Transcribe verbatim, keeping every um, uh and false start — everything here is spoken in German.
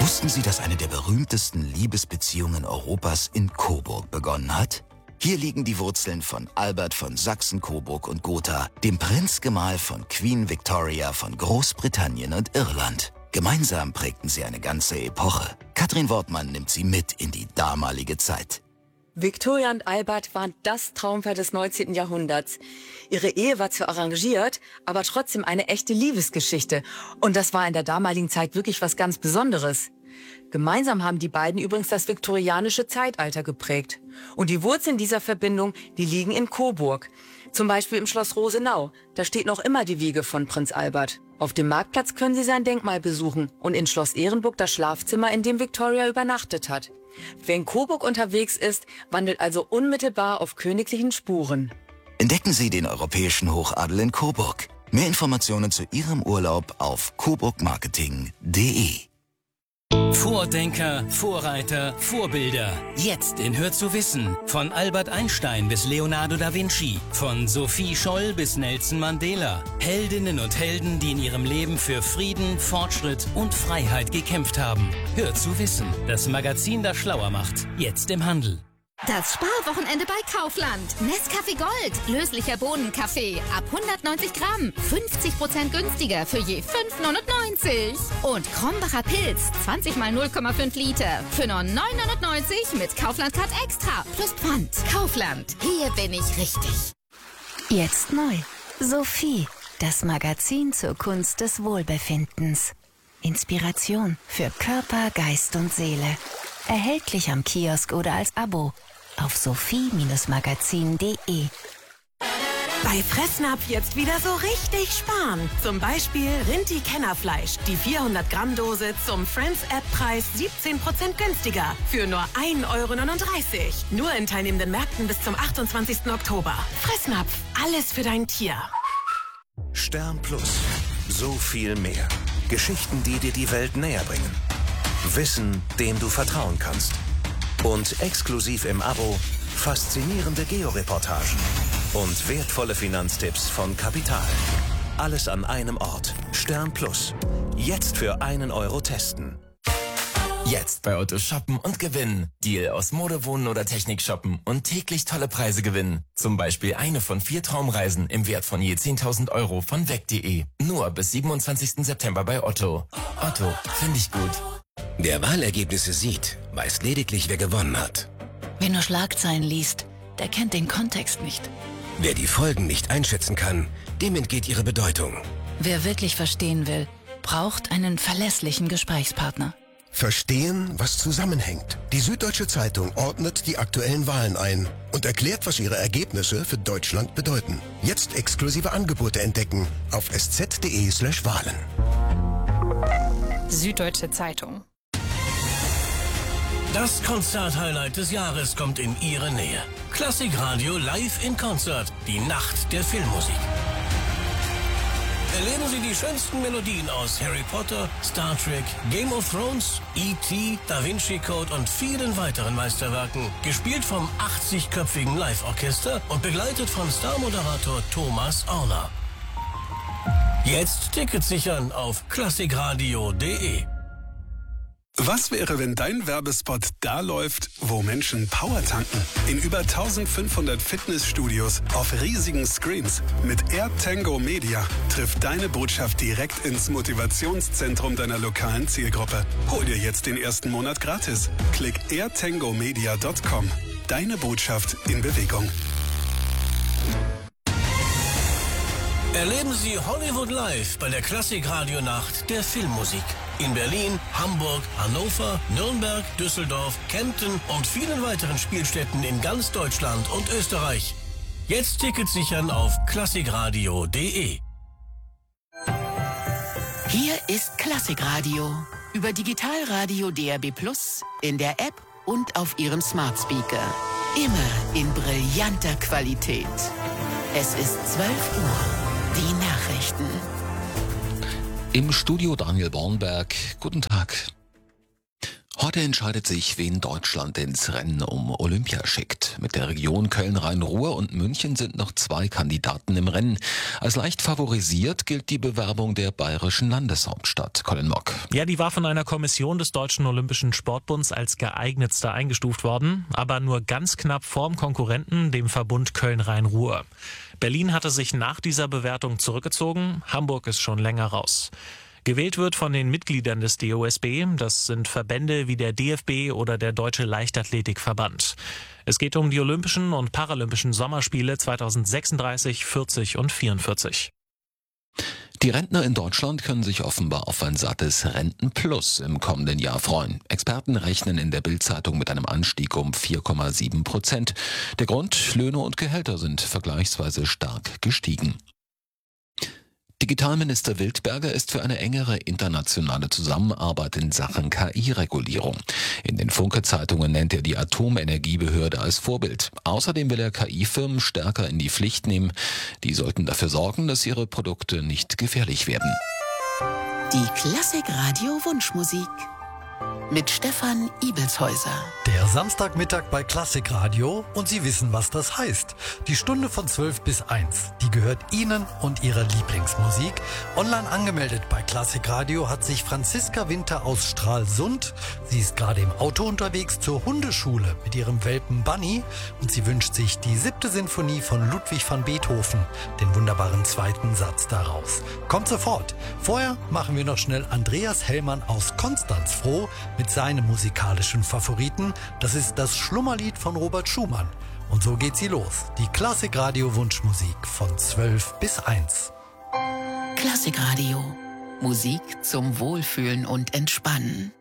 Wussten Sie, dass eine der berühmtesten Liebesbeziehungen Europas in Coburg begonnen hat? Hier liegen die Wurzeln von Albert von Sachsen, Coburg und Gotha, dem Prinzgemahl von Queen Victoria von Großbritannien und Irland. Gemeinsam prägten sie eine ganze Epoche. Katrin Wortmann nimmt sie mit in die damalige Zeit. Victoria und Albert waren das Traumpaar des neunzehnten Jahrhunderts. Ihre Ehe war zwar arrangiert, aber trotzdem eine echte Liebesgeschichte. Und das war in der damaligen Zeit wirklich was ganz Besonderes. Gemeinsam haben die beiden übrigens das viktorianische Zeitalter geprägt. Und die Wurzeln dieser Verbindung, die liegen in Coburg. Zum Beispiel im Schloss Rosenau. Da steht noch immer die Wiege von Prinz Albert. Auf dem Marktplatz können Sie sein Denkmal besuchen und in Schloss Ehrenburg das Schlafzimmer, in dem Victoria übernachtet hat. Wer in Coburg unterwegs ist, wandelt also unmittelbar auf königlichen Spuren. Entdecken Sie den europäischen Hochadel in Coburg. Mehr Informationen zu Ihrem Urlaub auf coburgmarketing punkt de. Vordenker, Vorreiter, Vorbilder. Jetzt in Hör zu Wissen. Von Albert Einstein bis Leonardo da Vinci. Von Sophie Scholl bis Nelson Mandela. Heldinnen und Helden, die in ihrem Leben für Frieden, Fortschritt und Freiheit gekämpft haben. Hör zu Wissen. Das Magazin, das schlauer macht. Jetzt im Handel. Das Sparwochenende bei Kaufland. Nescafé Gold. Löslicher Bohnenkaffee. Ab hundertneunzig Gramm. fünfzig Prozent günstiger für je fünf neunundneunzig. Und Krombacher Pilz. zwanzig mal null Komma fünf Liter. Für nur neun neunundneunzig mit Kaufland-Card extra. Plus Pfand. Kaufland. Hier bin ich richtig. Jetzt neu. Sophie. Das Magazin zur Kunst des Wohlbefindens. Inspiration für Körper, Geist und Seele. Erhältlich am Kiosk oder als Abo auf sophie Magazin punkt de. Bei Fressnapf jetzt wieder so richtig sparen. Zum Beispiel Rinti-Kennerfleisch. Die vierhundert Gramm Dose zum Friends-App-Preis siebzehn Prozent günstiger. Für nur ein Euro neununddreißig. Nur in teilnehmenden Märkten bis zum achtundzwanzigsten Oktober. Fressnapf. Alles für dein Tier. Stern Plus. So viel mehr. Geschichten, die dir die Welt näher bringen. Wissen, dem du vertrauen kannst. Und exklusiv im Abo faszinierende Georeportagen und wertvolle Finanztipps von Kapital. Alles an einem Ort. Stern Plus. Jetzt für einen Euro testen. Jetzt bei Otto shoppen und gewinnen. Deal aus Mode, Wohnen oder Technik shoppen und täglich tolle Preise gewinnen. Zum Beispiel eine von vier Traumreisen im Wert von je zehntausend Euro von weg punkt de. Nur bis siebenundzwanzigsten September bei Otto. Otto, finde ich gut. Wer Wahlergebnisse sieht, weiß lediglich, wer gewonnen hat. Wer nur Schlagzeilen liest, der kennt den Kontext nicht. Wer die Folgen nicht einschätzen kann, dem entgeht ihre Bedeutung. Wer wirklich verstehen will, braucht einen verlässlichen Gesprächspartner. Verstehen, was zusammenhängt. Die Süddeutsche Zeitung ordnet die aktuellen Wahlen ein und erklärt, was ihre Ergebnisse für Deutschland bedeuten. Jetzt exklusive Angebote entdecken auf sz.de slash Wahlen. Süddeutsche Zeitung. Das Konzert-Highlight des Jahres kommt in Ihre Nähe. Klassikradio live in Konzert. Die Nacht der Filmmusik. Erleben Sie die schönsten Melodien aus Harry Potter, Star Trek, Game of Thrones, E T, Da Vinci Code und vielen weiteren Meisterwerken. Gespielt vom achtzigköpfigen Live-Orchester und begleitet von Star-Moderator Thomas Orner. Jetzt Tickets sichern auf klassikradio punkt de. Was wäre, wenn dein Werbespot da läuft, wo Menschen Power tanken? In über eintausendfünfhundert Fitnessstudios auf riesigen Screens. Mit AirTango Media trifft deine Botschaft direkt ins Motivationszentrum deiner lokalen Zielgruppe. Hol dir jetzt den ersten Monat gratis. Klick air tango media punkt com. Deine Botschaft in Bewegung. Erleben Sie Hollywood live bei der Klassik-Radio-Nacht der Filmmusik. In Berlin, Hamburg, Hannover, Nürnberg, Düsseldorf, Kempten und vielen weiteren Spielstätten in ganz Deutschland und Österreich. Jetzt Tickets sichern auf klassikradio punkt de. Hier ist Klassikradio. Über Digitalradio D A B Plus, in der App und auf Ihrem Smart Speaker. Immer in brillanter Qualität. Es ist zwölf Uhr. Die Nachrichten. Im Studio Daniel Bornberg. Guten Tag. Heute entscheidet sich, wen Deutschland ins Rennen um Olympia schickt. Mit der Region Köln-Rhein-Ruhr und München sind noch zwei Kandidaten im Rennen. Als leicht favorisiert gilt die Bewerbung der bayerischen Landeshauptstadt. Colin Mock. Ja, die war von einer Kommission des Deutschen Olympischen Sportbunds als geeignetster eingestuft worden, aber nur ganz knapp vorm Konkurrenten, dem Verbund Köln-Rhein-Ruhr. Berlin hatte sich nach dieser Bewertung zurückgezogen, Hamburg ist schon länger raus. Gewählt wird von den Mitgliedern des D O S B, das sind Verbände wie der D F B oder der Deutsche Leichtathletikverband. Es geht um die Olympischen und Paralympischen Sommerspiele zweitausendsechsunddreißig, vierzig und vierundvierzig. Die Rentner in Deutschland können sich offenbar auf ein sattes Rentenplus im kommenden Jahr freuen. Experten rechnen in der Bild-Zeitung mit einem Anstieg um vier Komma sieben Prozent. Der Grund: Löhne und Gehälter sind vergleichsweise stark gestiegen. Digitalminister Wildberger ist für eine engere internationale Zusammenarbeit in Sachen K I-Regulierung. In den Funke-Zeitungen nennt er die Atomenergiebehörde als Vorbild. Außerdem will er K I-Firmen stärker in die Pflicht nehmen. Die sollten dafür sorgen, dass ihre Produkte nicht gefährlich werden. Die Klassikradio Wunschmusik mit Stefan Ibelshäuser. Der Samstagmittag bei Klassikradio und Sie wissen, was das heißt. Die Stunde von zwölf bis eins, die gehört Ihnen und Ihrer Lieblingsmusik. Online angemeldet bei Klassikradio hat sich Franziska Winter aus Stralsund. Sie ist gerade im Auto unterwegs zur Hundeschule mit ihrem Welpen Bunny und sie wünscht sich die siebte Sinfonie von Ludwig van Beethoven, den wunderbaren zweiten Satz daraus. Kommt sofort. Vorher machen wir noch schnell Andreas Hellmann aus Konstanz froh mit seinem musikalischen Favoriten. Das ist das Schlummerlied von Robert Schumann. Und so geht sie los. Die Klassikradio Wunschmusik von zwölf bis eins. Klassikradio. Musik zum Wohlfühlen und Entspannen.